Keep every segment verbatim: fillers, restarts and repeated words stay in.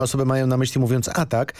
osoby mają na myśli, mówiąc atak.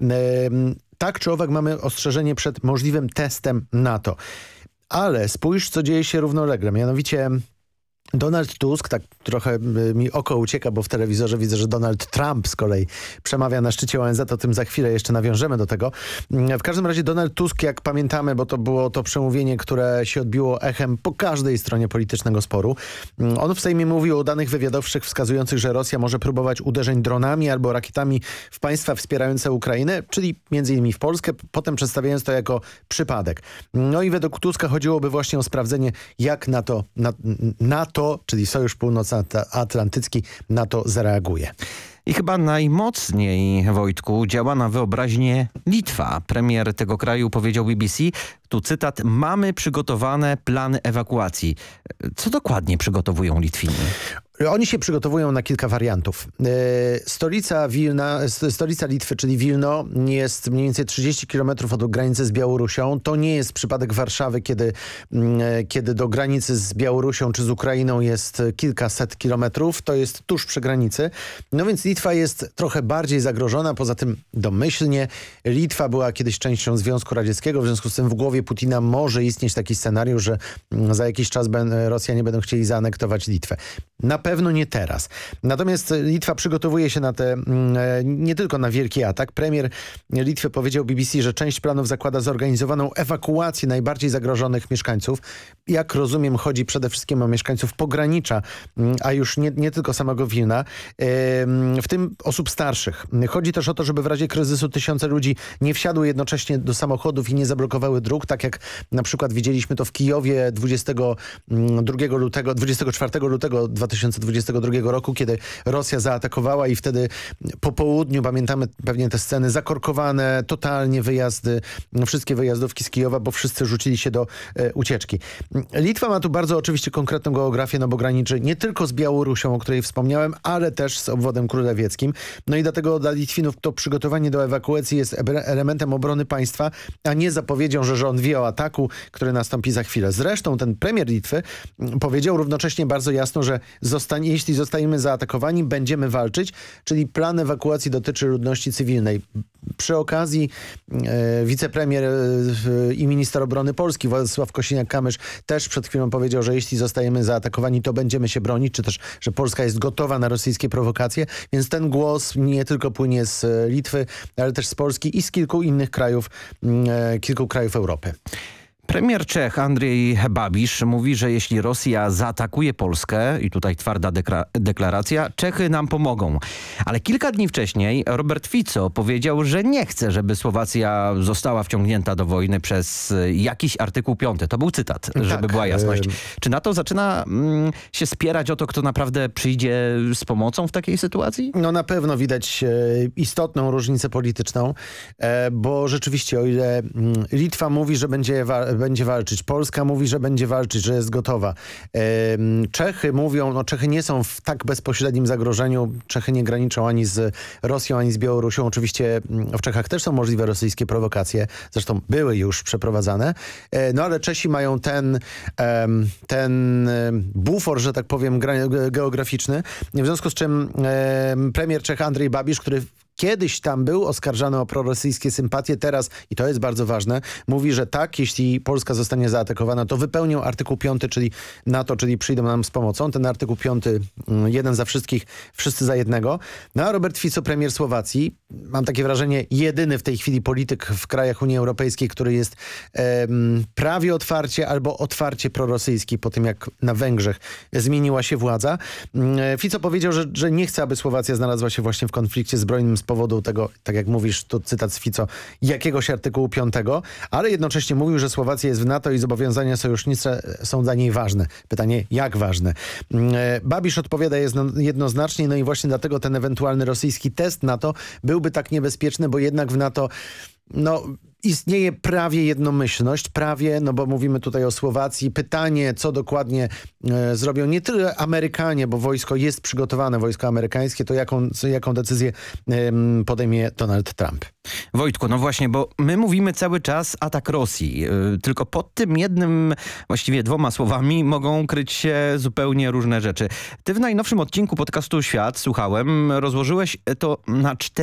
Tak czy owak mamy ostrzeżenie przed możliwym testem NATO. Ale spójrz, co dzieje się równolegle. Mianowicie Donald Tusk, tak trochę mi oko ucieka, bo w telewizorze widzę, że Donald Trump z kolei przemawia na szczycie O N Z, o tym za chwilę jeszcze nawiążemy do tego. W każdym razie Donald Tusk, jak pamiętamy, bo to było to przemówienie, które się odbiło echem po każdej stronie politycznego sporu. On w Sejmie mówił o danych wywiadowczych wskazujących, że Rosja może próbować uderzeń dronami albo rakietami w państwa wspierające Ukrainę, czyli między innymi w Polskę, potem przedstawiając to jako przypadek. No i według Tuska chodziłoby właśnie o sprawdzenie, jak NATO, NATO czyli Sojusz Północnoatlantycki, NATO zareaguje. I chyba najmocniej, Wojtku, działa na wyobraźnię Litwa. Premier tego kraju powiedział B B C, tu cytat, mamy przygotowane plany ewakuacji. Co dokładnie przygotowują Litwini? Oni się przygotowują na kilka wariantów. Stolica Wilna, stolica Litwy, czyli Wilno, jest mniej więcej trzydzieści kilometrów od granicy z Białorusią. To nie jest przypadek Warszawy, kiedy, kiedy do granicy z Białorusią czy z Ukrainą jest kilkaset kilometrów. To jest tuż przy granicy. No więc Litwa jest trochę bardziej zagrożona. Poza tym domyślnie Litwa była kiedyś częścią Związku Radzieckiego. W związku z tym w głowie Putina może istnieć taki scenariusz, że za jakiś czas Rosjanie będą chcieli zaanektować Litwę. Na pewno nie teraz. Natomiast Litwa przygotowuje się na te, nie tylko na wielki atak. Premier Litwy powiedział B B C, że część planów zakłada zorganizowaną ewakuację najbardziej zagrożonych mieszkańców. Jak rozumiem, chodzi przede wszystkim o mieszkańców pogranicza, a już nie, nie tylko samego Wilna, w tym osób starszych. Chodzi też o to, żeby w razie kryzysu tysiące ludzi nie wsiadły jednocześnie do samochodów i nie zablokowały dróg, tak jak na przykład widzieliśmy to w Kijowie dwudziestego drugiego lutego, dwudziestego czwartego lutego dwa tysiące dwudziestego drugiego roku, kiedy Rosja zaatakowała i wtedy po południu, pamiętamy pewnie te sceny, zakorkowane totalnie wyjazdy, wszystkie wyjazdówki z Kijowa, bo wszyscy rzucili się do e, ucieczki. Litwa ma tu bardzo oczywiście konkretną geografię, no bo graniczy nie tylko z Białorusią, o której wspomniałem, ale też z obwodem królewieckim. No i dlatego dla Litwinów to przygotowanie do ewakuacji jest elementem obrony państwa, a nie zapowiedzią, że rząd wie o ataku, który nastąpi za chwilę. Zresztą ten premier Litwy powiedział równocześnie bardzo jasno, że zostanie, jeśli zostaniemy zaatakowani, będziemy walczyć, czyli plan ewakuacji dotyczy ludności cywilnej. Przy okazji e, wicepremier e, i minister obrony Polski Władysław Kosiniak-Kamysz też przed chwilą powiedział, że jeśli zostajemy zaatakowani, to będziemy się bronić, czy też, że Polska jest gotowa na rosyjskie prowokacje, więc ten głos nie tylko płynie z Litwy, ale też z Polski i z kilku innych krajów, e, kilku krajów Europy. Premier Czech Andrzej Babiš mówi, że jeśli Rosja zaatakuje Polskę, i tutaj twarda deklaracja, Czechy nam pomogą. Ale kilka dni wcześniej Robert Fico powiedział, że nie chce, żeby Słowacja została wciągnięta do wojny przez jakiś artykuł piąty. To był cytat, żeby tak, była jasność. Czy NATO zaczyna mm, się spierać o to, kto naprawdę przyjdzie z pomocą w takiej sytuacji? No na pewno widać e, istotną różnicę polityczną, e, bo rzeczywiście o ile mm, Litwa mówi, że będzie wa- będzie walczyć. Polska mówi, że będzie walczyć, że jest gotowa. Czechy mówią, no Czechy nie są w tak bezpośrednim zagrożeniu. Czechy nie graniczą ani z Rosją, ani z Białorusią. Oczywiście w Czechach też są możliwe rosyjskie prowokacje. Zresztą były już przeprowadzane. No ale Czesi mają ten, ten bufor, że tak powiem, geograficzny. W związku z czym premier Czech Andrzej Babiš, który kiedyś tam był oskarżany o prorosyjskie sympatie, teraz, i to jest bardzo ważne, mówi, że tak, jeśli Polska zostanie zaatakowana, to wypełnią artykuł piąty, czyli NATO, czyli przyjdą nam z pomocą. Ten artykuł piąty, jeden za wszystkich, wszyscy za jednego. No a Robert Fico, premier Słowacji, mam takie wrażenie, jedyny w tej chwili polityk w krajach Unii Europejskiej, który jest em, prawie otwarcie albo otwarcie prorosyjski po tym, jak na Węgrzech zmieniła się władza. Fico powiedział, że, że nie chce, aby Słowacja znalazła się właśnie w konflikcie zbrojnym z powodu tego, tak jak mówisz, tu cytat z Fico, jakiegoś artykułu piątego, ale jednocześnie mówił, że Słowacja jest w NATO i zobowiązania sojusznicze są dla niej ważne. Pytanie, jak ważne? Babiš odpowiada jednoznacznie, no i właśnie dlatego ten ewentualny rosyjski test NATO byłby tak niebezpieczny, bo jednak w NATO no istnieje prawie jednomyślność, prawie, no bo mówimy tutaj o Słowacji. Pytanie, co dokładnie e, zrobią nie tyle Amerykanie, bo wojsko jest przygotowane, wojsko amerykańskie, to jaką, jaką decyzję e, podejmie Donald Trump. Wojtku, no właśnie, bo my mówimy cały czas atak Rosji. Yy, tylko pod tym jednym, właściwie dwoma słowami mogą kryć się zupełnie różne rzeczy. Ty w najnowszym odcinku podcastu Świat, słuchałem, rozłożyłeś to na cztery